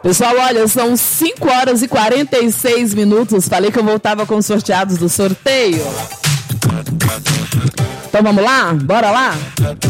Pessoal, olha, são 5 horas e 46 minutos. Falei que eu voltava com os sorteados do sorteio. Então vamos lá? Bora lá?